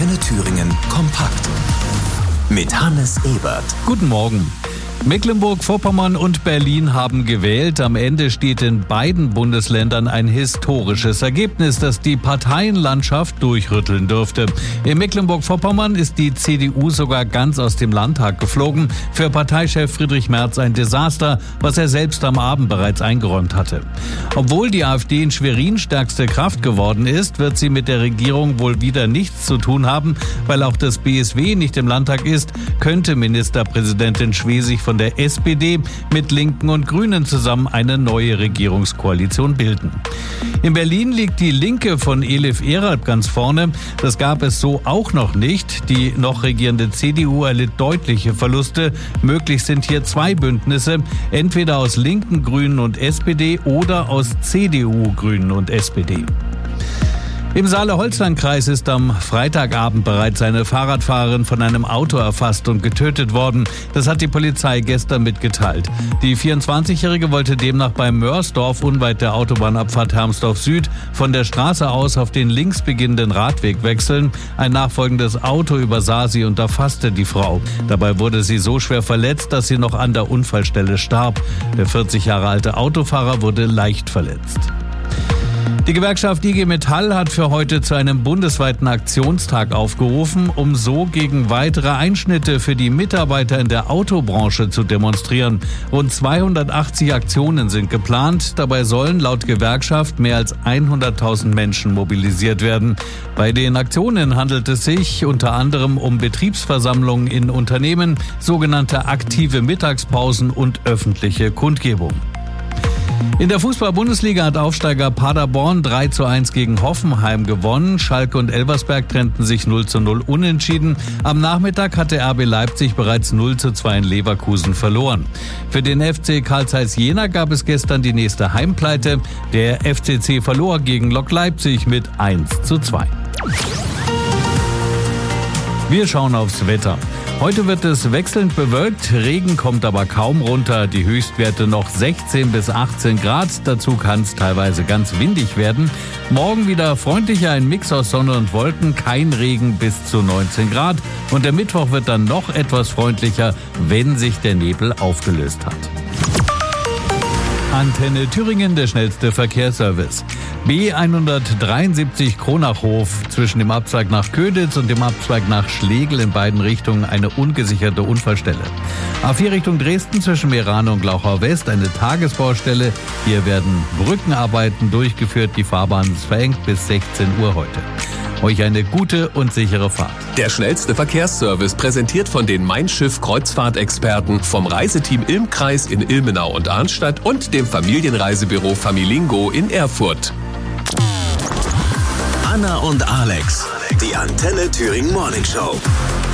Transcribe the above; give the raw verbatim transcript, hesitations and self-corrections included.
Antenne Thüringen kompakt mit Hannes Ebert. Guten Morgen. Mecklenburg-Vorpommern und Berlin haben gewählt. Am Ende steht in beiden Bundesländern ein historisches Ergebnis, das die Parteienlandschaft durchrütteln dürfte. In Mecklenburg-Vorpommern ist die C D U sogar ganz aus dem Landtag geflogen. Für Parteichef Friedrich Merz ein Desaster, was er selbst am Abend bereits eingeräumt hatte. Obwohl die AfD in Schwerin stärkste Kraft geworden ist, wird sie mit der Regierung wohl wieder nichts zu tun haben. Weil auch das B S W nicht im Landtag ist, könnte Ministerpräsidentin Schwesig von der S P D mit Linken und Grünen zusammen eine neue Regierungskoalition bilden. In Berlin liegt die Linke von Elif Eralp ganz vorne. Das gab es so auch noch nicht. Die noch regierende C D U erlitt deutliche Verluste. Möglich sind hier zwei Bündnisse, entweder aus Linken, Grünen und S P D oder aus C D U, Grünen und S P D. Im Saale-Holstein-Kreis ist am Freitagabend bereits eine Fahrradfahrerin von einem Auto erfasst und getötet worden. Das hat die Polizei gestern mitgeteilt. Die vierundzwanzigjährige wollte demnach bei Mörsdorf unweit der Autobahnabfahrt Hermsdorf Süd von der Straße aus auf den links beginnenden Radweg wechseln. Ein nachfolgendes Auto übersah sie und erfasste die Frau. Dabei wurde sie so schwer verletzt, dass sie noch an der Unfallstelle starb. Der vierzig Jahre alte Autofahrer wurde leicht verletzt. Die Gewerkschaft I G Metall hat für heute zu einem bundesweiten Aktionstag aufgerufen, um so gegen weitere Einschnitte für die Mitarbeiter in der Autobranche zu demonstrieren. Rund zweihundertachtzig Aktionen sind geplant. Dabei sollen laut Gewerkschaft mehr als hunderttausend Menschen mobilisiert werden. Bei den Aktionen handelt es sich unter anderem um Betriebsversammlungen in Unternehmen, sogenannte aktive Mittagspausen und öffentliche Kundgebungen. In der Fußball-Bundesliga hat Aufsteiger Paderborn drei zu eins gegen Hoffenheim gewonnen. Schalke und Elversberg trennten sich null zu null unentschieden. Am Nachmittag hatte R B Leipzig bereits null zu zwei in Leverkusen verloren. Für den F C Carl Zeiss Jena gab es gestern die nächste Heimpleite. Der F C C verlor gegen Lok Leipzig mit eins zu zwei. Wir schauen aufs Wetter. Heute wird es wechselnd bewölkt, Regen kommt aber kaum runter, die Höchstwerte noch sechzehn bis achtzehn Grad, dazu kann es teilweise ganz windig werden. Morgen wieder freundlicher, ein Mix aus Sonne und Wolken, kein Regen bis zu neunzehn Grad und der Mittwoch wird dann noch etwas freundlicher, wenn sich der Nebel aufgelöst hat. Antenne Thüringen, der schnellste Verkehrsservice. B hundertdreiundsiebzig Kronachhof zwischen dem Abzweig nach Köditz und dem Abzweig nach Schlegel in beiden Richtungen eine ungesicherte Unfallstelle. A vier Richtung Dresden zwischen Meerane und Glauchau West eine Tagesbaustelle. Hier werden Brückenarbeiten durchgeführt. Die Fahrbahn ist verengt bis sechzehn Uhr heute. Euch eine gute und sichere Fahrt. Der schnellste Verkehrsservice präsentiert von den Mein Schiff Kreuzfahrtexperten vom Reiseteam Ilm-Kreis in Ilmenau und Arnstadt und dem Familienreisebüro Familingo in Erfurt. Anna und Alex, die Antenne Thüringen Morning Show.